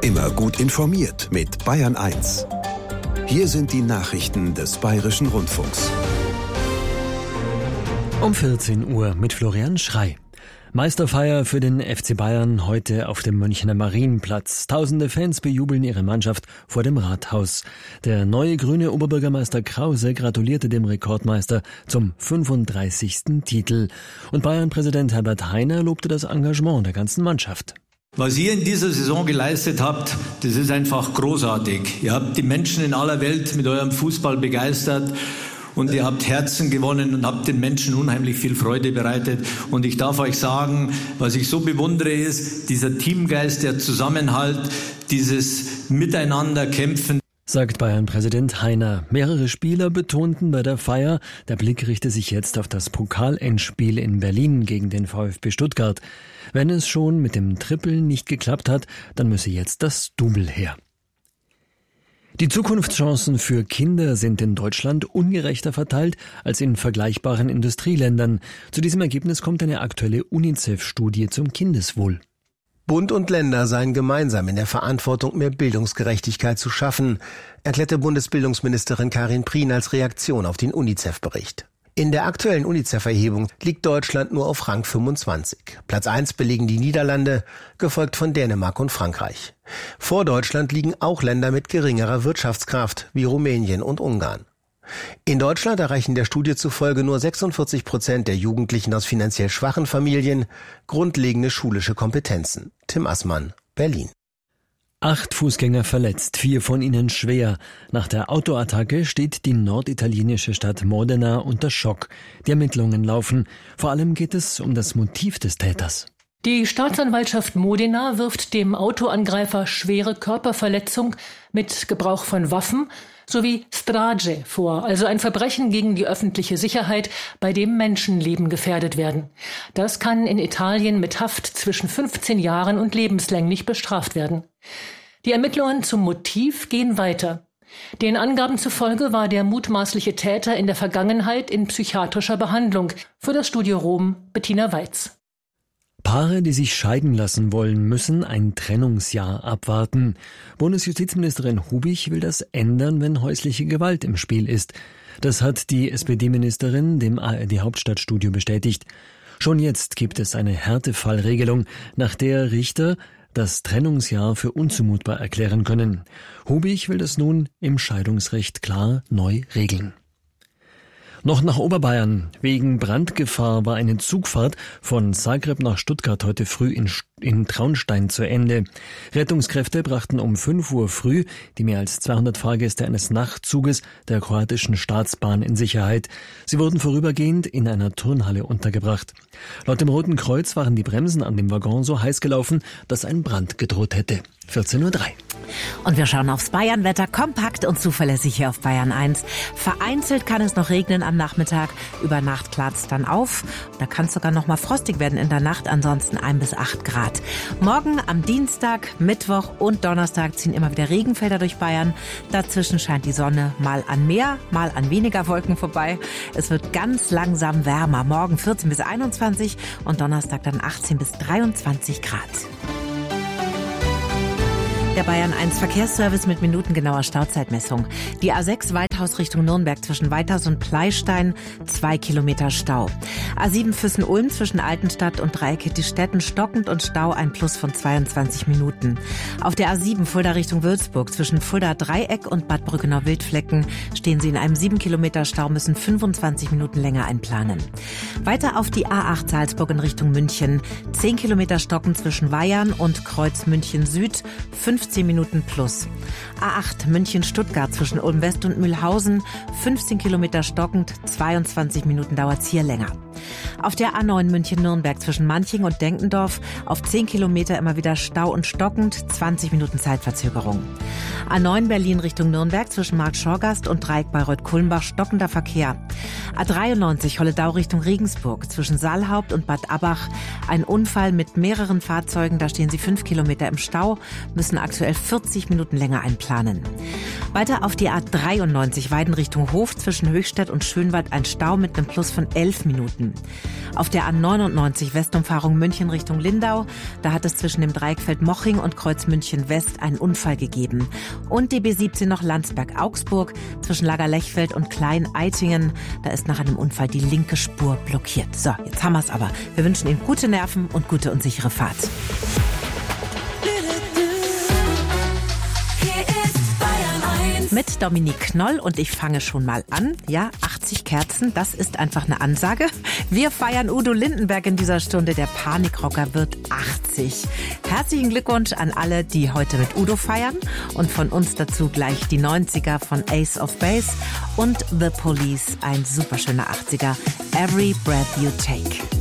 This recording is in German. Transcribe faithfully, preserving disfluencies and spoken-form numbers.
Immer gut informiert mit Bayern eins. Hier sind die Nachrichten des Bayerischen Rundfunks. Um vierzehn Uhr mit Florian Schrey. Meisterfeier für den F C Bayern heute auf dem Münchner Marienplatz. Tausende Fans bejubeln ihre Mannschaft vor dem Rathaus. Der neue grüne Oberbürgermeister Krause gratulierte dem Rekordmeister zum fünfunddreißigsten Titel. Und Bayern-Präsident Herbert Hainer lobte das Engagement der ganzen Mannschaft. Was ihr in dieser Saison geleistet habt, das ist einfach großartig. Ihr habt die Menschen in aller Welt mit eurem Fußball begeistert. Und ihr habt Herzen gewonnen und habt den Menschen unheimlich viel Freude bereitet. Und ich darf euch sagen, was ich so bewundere, ist dieser Teamgeist, der Zusammenhalt, dieses Miteinander-Kämpfen. Sagt Bayern-Präsident Hainer. Mehrere Spieler betonten bei der Feier, der Blick richte sich jetzt auf das Pokalendspiel in Berlin gegen den VfB Stuttgart. Wenn es schon mit dem Triple nicht geklappt hat, dann müsse jetzt das Double her. Die Zukunftschancen für Kinder sind in Deutschland ungerechter verteilt als in vergleichbaren Industrieländern. Zu diesem Ergebnis kommt eine aktuelle UNICEF-Studie zum Kindeswohl. Bund und Länder seien gemeinsam in der Verantwortung, mehr Bildungsgerechtigkeit zu schaffen, erklärte Bundesbildungsministerin Karin Prien als Reaktion auf den UNICEF-Bericht. In der aktuellen UNICEF-Erhebung liegt Deutschland nur auf Rang fünfundzwanzig. Platz eins belegen die Niederlande, gefolgt von Dänemark und Frankreich. Vor Deutschland liegen auch Länder mit geringerer Wirtschaftskraft, wie Rumänien und Ungarn. In Deutschland erreichen der Studie zufolge nur sechsundvierzig Prozent der Jugendlichen aus finanziell schwachen Familien grundlegende schulische Kompetenzen. Tim Assmann, Berlin. Acht Fußgänger verletzt, vier von ihnen schwer. Nach der Autoattacke steht die norditalienische Stadt Modena unter Schock. Die Ermittlungen laufen. Vor allem geht es um das Motiv des Täters. Die Staatsanwaltschaft Modena wirft dem Autoangreifer schwere Körperverletzung mit Gebrauch von Waffen sowie Strage vor, also ein Verbrechen gegen die öffentliche Sicherheit, bei dem Menschenleben gefährdet werden. Das kann in Italien mit Haft zwischen fünfzehn Jahren und lebenslänglich bestraft werden. Die Ermittlungen zum Motiv gehen weiter. Den Angaben zufolge war der mutmaßliche Täter in der Vergangenheit in psychiatrischer Behandlung. Für das Studio Rom Bettina Weiz. Paare, die sich scheiden lassen wollen, müssen ein Trennungsjahr abwarten. Bundesjustizministerin Hubich will das ändern, wenn häusliche Gewalt im Spiel ist. Das hat die S P D-Ministerin dem A R D-Hauptstadtstudio bestätigt. Schon jetzt gibt es eine Härtefallregelung, nach der Richter das Trennungsjahr für unzumutbar erklären können. Hubich will das nun im Scheidungsrecht klar neu regeln. Noch nach Oberbayern. Wegen Brandgefahr war eine Zugfahrt von Zagreb nach Stuttgart heute früh in, in Traunstein zu Ende. Rettungskräfte brachten um fünf Uhr früh die mehr als zweihundert Fahrgäste eines Nachtzuges der kroatischen Staatsbahn in Sicherheit. Sie wurden vorübergehend in einer Turnhalle untergebracht. Laut dem Roten Kreuz waren die Bremsen an dem Waggon so heiß gelaufen, dass ein Brand gedroht hätte. vierzehn Uhr drei. Und wir schauen aufs Bayernwetter, kompakt und zuverlässig hier auf Bayern eins. Vereinzelt kann es noch regnen am Nachmittag, über Nacht klart es dann auf. Da kann es sogar noch mal frostig werden in der Nacht, ansonsten ein bis acht Grad. Morgen am Dienstag, Mittwoch und Donnerstag ziehen immer wieder Regenfelder durch Bayern. Dazwischen scheint die Sonne mal an mehr, mal an weniger Wolken vorbei. Es wird ganz langsam wärmer. Morgen vierzehn bis einundzwanzig und Donnerstag dann achtzehn bis dreiundzwanzig Grad. Der Bayern eins Verkehrsservice mit minutengenauer Stauzeitmessung. Die A sechs Weithaus Richtung Nürnberg zwischen Weithaus und Pleistein, zwei Kilometer Stau. A sieben Füssen-Ulm zwischen Altenstadt und Dreieckigstetten stockend und Stau, ein Plus von zweiundzwanzig Minuten. Auf der A sieben Fulda Richtung Würzburg zwischen Fulda Dreieck und Bad Brückenau-Wildflecken stehen Sie in einem sieben Kilometer Stau, müssen fünfundzwanzig Minuten länger einplanen. Weiter auf die A acht Salzburg in Richtung München. zehn Kilometer stockend zwischen Weyarn und Kreuz München Süd, fünfzehn Minuten plus. A acht München-Stuttgart zwischen Ulm West und Mühlhausen, fünfzehn Kilometer stockend, zweiundzwanzig Minuten dauert's hier länger. Auf der A neun München-Nürnberg zwischen Manching und Denkendorf auf zehn Kilometer immer wieder Stau und stockend, zwanzig Minuten Zeitverzögerung. A neun Berlin Richtung Nürnberg zwischen Markt-Schorgast und Dreieck Bayreuth-Kulmbach stockender Verkehr. A dreiundneunzig Holledau Richtung Regensburg zwischen Saalhaupt und Bad Abbach. Ein Unfall mit mehreren Fahrzeugen, da stehen Sie fünf Kilometer im Stau, müssen aktuell vierzig Minuten länger einplanen. Weiter auf die A dreiundneunzig Weiden Richtung Hof zwischen Höchstadt und Schönwald ein Stau mit einem Plus von elf Minuten. Auf der A neunundneunzig Westumfahrung München Richtung Lindau, da hat es zwischen dem Dreieckfeld Moching und Kreuz München West einen Unfall gegeben. Und die B siebzehn noch Landsberg-Augsburg zwischen Lagerlechfeld und Klein-Eitingen, da ist nach einem Unfall die linke Spur blockiert. So, jetzt haben wir es aber. Wir wünschen Ihnen gute Nerven und gute und sichere Fahrt. Mit Dominique Knoll und ich fange schon mal an. Ja, achtzig Kerzen, das ist einfach eine Ansage. Wir feiern Udo Lindenberg in dieser Stunde. Der Panikrocker wird achtzig. Herzlichen Glückwunsch an alle, die heute mit Udo feiern. Und von uns dazu gleich die neunziger von Ace of Base und The Police. Ein superschöner achtziger. Every Breath You Take.